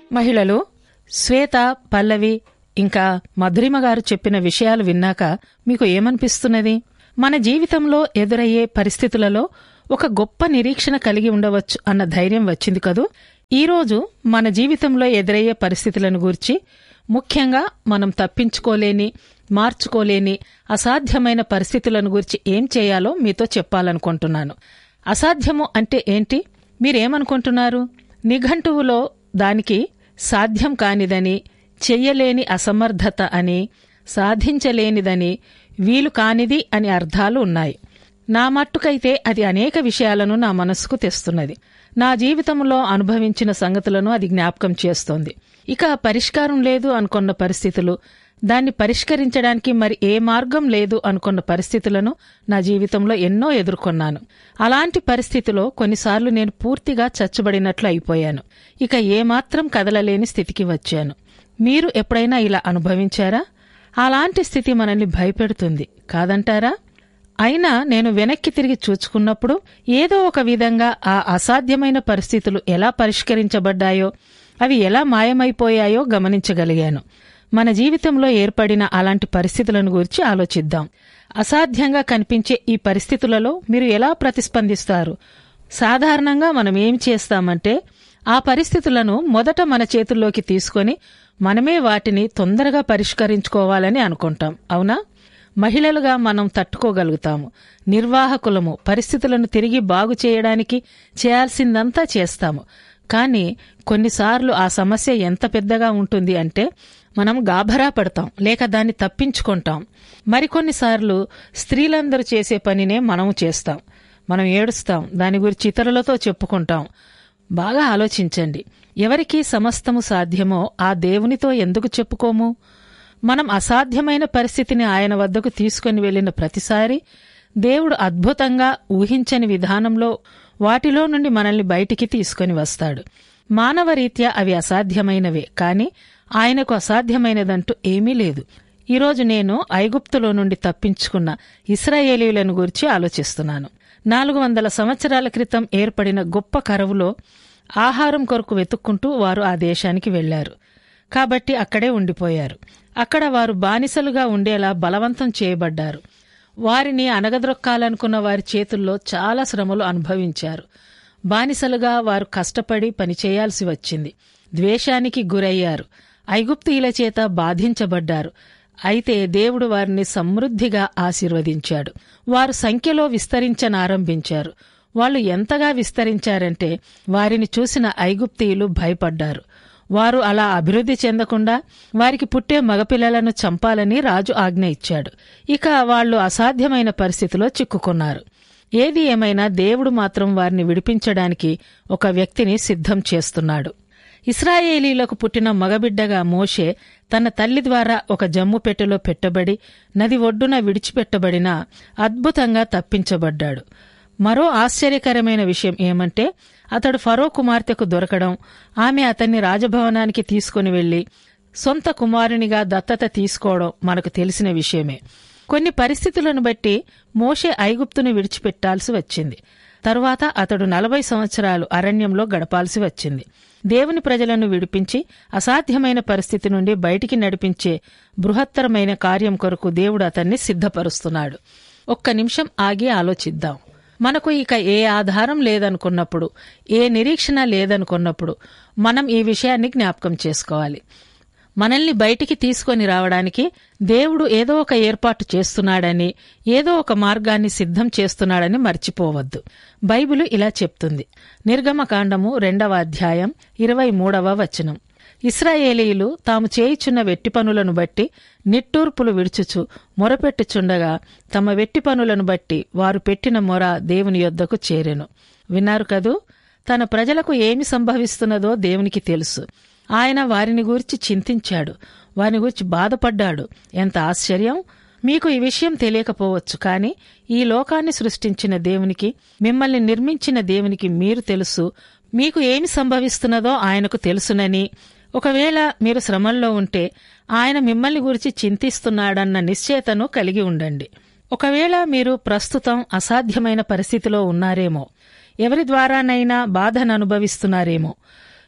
మహిళలు శ్వేత, పల్లవి ఇంకా మధురిమ గారు చెప్పిన విషయాలు విన్నాక మీకు ఏమనిపిస్తున్నది? మన జీవితంలో ఎదురయ్యే పరిస్థితులలో ఒక గొప్ప నిరీక్షణ కలిగి ఉండవచ్చు అన్న ధైర్యం వచ్చింది కదూ. ఈరోజు మన జీవితంలో ఎదురయ్యే పరిస్థితులను గూర్చి, ముఖ్యంగా మనం తప్పించుకోలేని, మార్చుకోలేని అసాధ్యమైన పరిస్థితులను గురించి ఏం చేయాలో మీతో చెప్పాలనుకుంటున్నాను. అసాధ్యము అంటే ఏంటి? మీరేమనుకుంటున్నారు? నిఘంటువులో దానికి సాధ్యం కానిదని, చెయ్యలేని అసమర్థత అని, సాధించలేనిదని, వీలు కానిది అని అర్థాలు ఉన్నాయి. నా మట్టుకైతే అది అనేక విషయాలను నా మనసుకు తెస్తున్నది. నా జీవితంలో అనుభవించిన సంగతులను అది జ్ఞాపకం చేస్తోంది. ఇక పరిష్కారం లేదు అనుకున్న పరిస్థితులు, దాన్ని పరిష్కరించడానికి మరి ఏ మార్గం లేదు అనుకున్న పరిస్థితులను నా జీవితంలో ఎన్నో ఎదుర్కొన్నాను. అలాంటి పరిస్థితిలో కొన్నిసార్లు నేను పూర్తిగా చచ్చుబడినట్లు అయిపోయాను. ఇక ఏమాత్రం కదలలేని స్థితికి వచ్చాను. మీరు ఎప్పుడైనా ఇలా అనుభవించారా? అలాంటి స్థితి మనల్ని భయపెడుతుంది కాదంటారా? అయినా నేను వెనక్కి తిరిగి చూచుకున్నప్పుడు ఏదో ఒక విధంగా ఆ అసాధ్యమైన పరిస్థితులు ఎలా పరిష్కరించబడ్డాయో, అవి ఎలా మాయమైపోయాయో గమనించగలిగాను. మన జీవితంలో ఏర్పడిన అలాంటి పరిస్థితులను గురించి ఆలోచిద్దాం. అసాధ్యంగా కనిపించే ఈ పరిస్థితులలో మీరు ఎలా ప్రతిస్పందిస్తారు? సాధారణంగా మనం ఏం చేస్తామంటే, ఆ పరిస్థితులను మొదట మన చేతుల్లోకి తీసుకొని మనమే వాటిని తొందరగా పరిష్కరించుకోవాలని అనుకుంటాం. అవునా? మహిళలుగా మనం తట్టుకోగలుగుతాము. నిర్వాహకులము పరిస్థితులను తిరిగి బాగు చేయడానికి చేయాల్సిందంతా చేస్తాము. కానీ కొన్నిసార్లు ఆ సమస్య ఎంత పెద్దగా ఉంటుంది అంటే మనం గాభరా పడతాం, లేక దాన్ని తప్పించుకుంటాం. మరికొన్నిసార్లు స్త్రీలందరూ చేసే పనినే మనము చేస్తాం. మనం ఏడుస్తాం, దాని గురించి ఇతరులతో చెప్పుకుంటాం. బాగా ఆలోచించండి. ఎవరికి సమస్తము సాధ్యమో ఆ దేవునితో ఎందుకు చెప్పుకోము? మనం అసాధ్యమైన పరిస్థితిని ఆయన వద్దకు తీసుకుని వెళ్లిన ప్రతిసారి దేవుడు అద్భుతంగా ఊహించని విధానంలో వాటిలో నుండి మనల్ని బయటికి తీసుకుని వస్తాడు. మానవరీత్యా అవి అసాధ్యమైనవే, కాని ఆయనకు అసాధ్యమైనదంటూ ఏమీ లేదు. ఈరోజు నేను ఐగుప్తులో నుండి తప్పించుకున్న ఇశ్రాయేలీయులను గురించి ఆలోచిస్తున్నాను. 400 సంవత్సరాల క్రితం ఏర్పడిన గొప్ప కరువులో ఆహారం కొరకు వెతుక్కుంటూ వారు ఆ దేశానికి వెళ్లారు. కాబట్టి అక్కడే ఉండిపోయారు. అక్కడ వారు బానిసలుగా ఉండేలా బలవంతం చేయబడ్డారు. వారిని అణగద్రొక్కాలనుకున్న వారి చేతుల్లో చాలా శ్రమలు అనుభవించారు. బానిసలుగా వారు కష్టపడి పనిచేయాల్సి వచ్చింది. ద్వేషానికి గురయ్యారు. ఐగుప్తీయుల చేత బాధించబడ్డారు. అయితే దేవుడు వారిని సమృద్ధిగా ఆశీర్వదించాడు. వారు సంఖ్యలో విస్తరించనారంభించారు. వాళ్ళు ఎంతగా విస్తరించారంటే వారిని చూసిన ఐగుప్తీయులు భయపడ్డారు. వారు అలా అభివృద్ధి చెందకుండా వారికి పుట్టే మగపిల్లలను చంపాలని రాజు ఆజ్ఞ ఇచ్చాడు. ఇక వాళ్లు అసాధ్యమైన పరిస్థితిలో చిక్కుకున్నారు. ఏది ఏమైనా దేవుడు మాత్రం వారిని విడిపించడానికి ఒక వ్యక్తిని సిద్ధం చేస్తున్నాడు. ఇశ్రాయేలీలకు పుట్టిన మగబిడ్డగా మోషే తన తల్లి ద్వారా ఒక జమ్ము పెట్టెలో పెట్టబడి నది ఒడ్డున విడిచిపెట్టబడినా అద్భుతంగా తప్పించబడ్డాడు. మరో ఆశ్చర్యకరమైన విషయం ఏమంటే, అతడు ఫరో కుమార్తెకు దొరకడం, ఆమె అతన్ని రాజభవనానికి తీసుకుని వెళ్లి సొంత కుమారునిగా దత్తత తీసుకోవడం మనకు తెలిసిన విషయమే. కొన్ని పరిస్థితులను బట్టి మోషే ఐగుప్తును విడిచిపెట్టాల్సి వచ్చింది. తరువాత అతడు 40 సంవత్సరాలు అరణ్యంలో గడపాల్సి వచ్చింది. దేవుని ప్రజలను విడిపించి అసాధ్యమైన పరిస్థితి నుండి బయటికి నడిపించే బృహత్తరమైన కార్యం కొరకు దేవుడు అతన్ని సిద్ధపరుస్తున్నాడు. ఒక్క నిమిషం ఆగి ఆలోచిద్దాం. మనకు ఇక ఏ ఆధారం లేదనుకున్నప్పుడు, ఏ నిరీక్షణ లేదనుకున్నప్పుడు మనం ఈ విషయాన్ని జ్ఞాపకం చేసుకోవాలి. మనల్ని బయటికి తీసుకొని రావడానికి దేవుడు ఏదో ఒక ఏర్పాటు చేస్తున్నాడని, ఏదో ఒక మార్గాన్ని సిద్ధం చేస్తున్నాడని మర్చిపోవద్దు. బైబిలు ఇలా చెప్తుంది. నిర్గమకాండము 2వ అధ్యాయం 23వ వచనం. ఇశ్రాయేలీయులు తాము చేయుచున్న వెట్టి పనులను బట్టి నిట్టూర్పులు విడుచుచు మొరపెట్టుచుండగా తమ వెట్టి పనులను బట్టి వారు పెట్టిన మొర దేవుని యొద్దకు చేరెను. విన్నారు కదూ? తన ప్రజలకు ఏమి సంభవిస్తున్నదో దేవునికి తెలుసు. ఆయన వారిని గూర్చి చింతించాడు, వారిని గూర్చి బాధపడ్డాడు. ఎంత ఆశ్చర్యం! మీకు ఈ విషయం తెలియకపోవచ్చు, కాని ఈ లోకాన్ని సృష్టించిన దేవునికి, మిమ్మల్ని నిర్మించిన దేవునికి మీరు తెలుసు. మీకు ఏమి సంభవిస్తున్నదో ఆయనకు తెలుసునని, ఒకవేళ మీరు శ్రమల్లో ఉంటే ఆయన మిమ్మల్ని గురించి చింతిస్తున్నాడన్న నిశ్చయతను కలిగి ఉండండి. ఒకవేళ మీరు ప్రస్తుతం అసాధ్యమైన పరిస్థితిలో ఉన్నారేమో, ఎవరి ద్వారానైనా బాధను అనుభవిస్తున్నారేమో,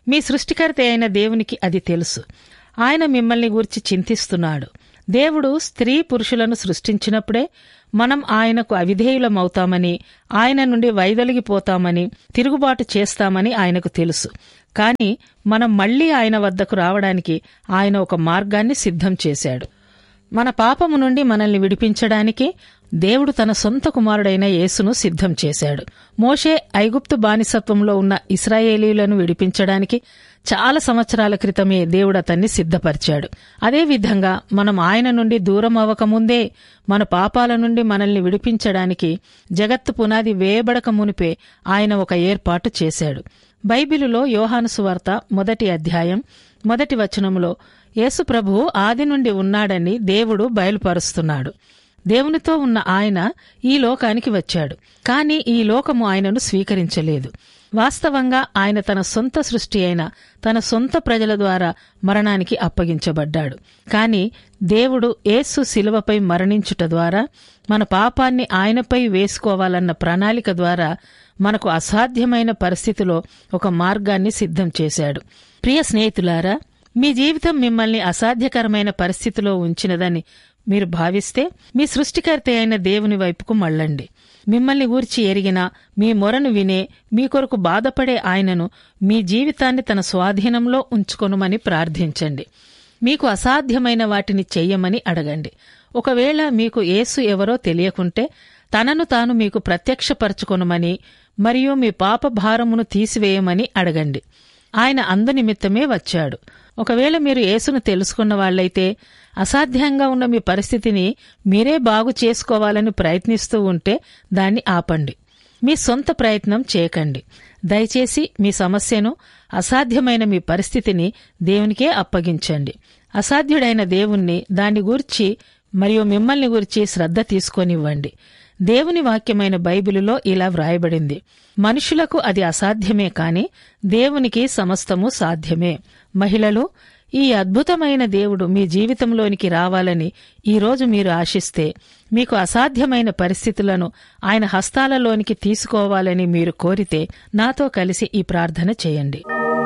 మీ సృష్టికర్త అయిన దేవునికి అది తెలుసు. ఆయన మిమ్మల్ని గూర్చి చింతిస్తున్నాడు. దేవుడు స్త్రీ పురుషులను సృష్టించినప్పుడే మనం ఆయనకు అవిధేయులమవుతామని, ఆయన నుండి వైదొలిగిపోతామని, తిరుగుబాటు చేస్తామని ఆయనకు తెలుసు. కాని మనం మళ్లీ ఆయన వద్దకు రావడానికి ఆయన ఒక మార్గాన్ని సిద్ధం చేశాడు. మన పాపము నుండి మనల్ని విడిపించడానికి దేవుడు తన సొంత కుమారుడైన యేసును సిద్ధం చేశాడు. మోషే ఐగుప్తు బానిసత్వంలో ఉన్న ఇశ్రాయేలీయులను విడిపించడానికి చాలా సంవత్సరాల క్రితమే దేవుడు అతన్ని సిద్ధపరిచాడు. అదేవిధంగా మనం ఆయన నుండి దూరం అవ్వకముందే మన పాపాల నుండి మనల్ని విడిపించడానికి జగత్తు పునాది వేయబడక మునిపే ఆయన ఒక ఏర్పాటు చేశాడు. బైబిలులో యోహాను సువార్త 1వ అధ్యాయం 1వ వచనంలో యేసు ప్రభువు ఆది నుండి ఉన్నాడని దేవుడు బయలుపరుస్తున్నాడు. దేవునితో ఉన్న ఆయన ఈ లోకానికి వచ్చాడు. కాని ఈ లోకము ఆయనను స్వీకరించలేదు. వాస్తవంగా ఆయన తన సొంత సృష్టి అయిన తన సొంత ప్రజల ద్వారా మరణానికి అప్పగించబడ్డాడు. కాని దేవుడు యేసు శిలువపై మరణించుట ద్వారా మన పాపాన్ని ఆయనపై వేసుకోవాలన్న ప్రణాళిక ద్వారా మనకు అసాధ్యమైన పరిస్థితిలో ఒక మార్గాన్ని సిద్ధం చేశాడు. ప్రియ స్నేహితులారా, మీ జీవితం మిమ్మల్ని అసాధ్యకరమైన పరిస్థితిలో ఉంచినదని మీరు భావిస్తే మీ సృష్టికర్త అయిన దేవుని వైపుకు మళ్ళండి. మిమ్మల్ని గూర్చి ఎరిగిన, మీ మొరను వినే, మీ కొరకు బాధపడే ఆయనను మీ జీవితాన్ని తన స్వాధీనంలో ఉంచుకొనుమని ప్రార్థించండి. మీకు అసాధ్యమైన వాటిని చెయ్యమని అడగండి. ఒకవేళ మీకు యేసు ఎవరో తెలియకుంటే తనను తాను మీకు ప్రత్యక్షపరచుకొనుమని మరియు మీ పాప భారమును తీసివేయమని అడగండి. ఆయన అందునిమిత్తమే వచ్చాడు. ఒకవేళ మీరు యేసును తెలుసుకున్న వాళ్లైతే అసాధ్యంగా ఉన్న మీ పరిస్థితిని మీరే బాగు చేసుకోవాలని ప్రయత్నిస్తూ ఉంటే దాన్ని ఆపండి. మీ సొంత ప్రయత్నం చేయకండి. దయచేసి మీ సమస్యను, అసాధ్యమైన మీ పరిస్థితిని దేవునికే అప్పగించండి. అసాధ్యుడైన దేవుణ్ణి, దాన్ని గూర్చి మరియు మిమ్మల్ని గురించి శ్రద్ధ తీసుకొనివ్వండి. దేవుని వాక్యమైన బైబిలులో ఇలా వ్రాయబడింది: మనుషులకు అది అసాధ్యమే కాని దేవునికి సమస్తము సాధ్యమే. మహిళలు, ఈ అద్భుతమైన దేవుడు మీ జీవితంలోనికి రావాలని ఈరోజు మీరు ఆశిస్తే, మీకు అసాధ్యమైన పరిస్థితులను ఆయన హస్తాలలోనికి తీసుకోవాలని మీరు కోరితే నాతో కలిసి ఈ ప్రార్థన చేయండి.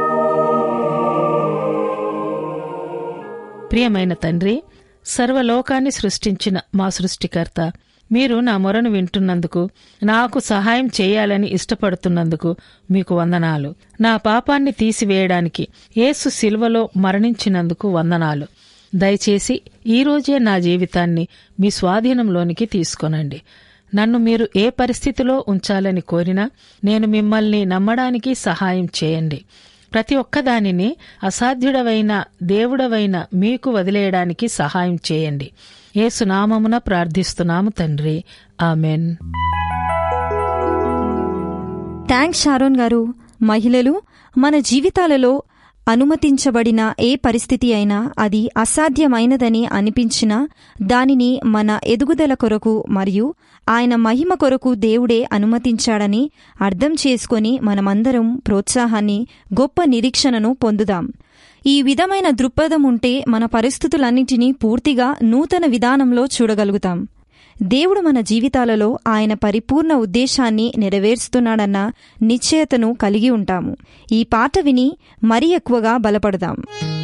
ప్రియమైన తండ్రి, సర్వలోకాన్ని సృష్టించిన మా సృష్టికర్త, మీరు నా మొరను వింటున్నందుకు, నాకు సహాయం చేయాలని ఇష్టపడుతున్నందుకు మీకు వందనాలు. నా పాపాన్ని తీసివేయడానికి యేసు శిలువలో మరణించినందుకు వందనాలు. దయచేసి ఈరోజే నా జీవితాన్ని మీ స్వాధీనంలోనికి తీసుకొనండి. నన్ను మీరు ఏ పరిస్థితిలో ఉంచాలని కోరినా నేను మిమ్మల్ని నమ్మడానికి సహాయం చేయండి. ప్రతి ఒక్కదానిని అసాధ్యుడవైన దేవుడవైన మీకు వదిలేయడానికి సహాయం చేయండి. యేసు నామమున ప్రార్థిస్తున్నాము తండ్రి, ఆమెన్. థాంక్స్ షారోన్ గారు. మహిళలు, మన జీవితాలలో అనుమతించబడిన ఏ పరిస్థితి అయినా అది అసాధ్యమైనదని అనిపించినా దానిని మన ఎదుగుదల కొరకు మరియు ఆయన మహిమ కొరకు దేవుడే అనుమతించాడని అర్థం చేసుకొని మనమందరం ప్రోత్సాహాన్ని, గొప్ప నిరీక్షణను పొందుదాం. ఈ విధమైన దృక్పథం ఉంటే మన పరిస్థితులన్నింటినీ పూర్తిగా నూతన విధానంలో చూడగలుగుతాం. దేవుడు మన జీవితాలలో ఆయన పరిపూర్ణ ఉద్దేశాన్ని నెరవేరుస్తున్నాడన్న నిశ్చయతను కలిగి ఉంటాము. ఈ పాట విని మరి ఎక్కువగా బలపడదాం.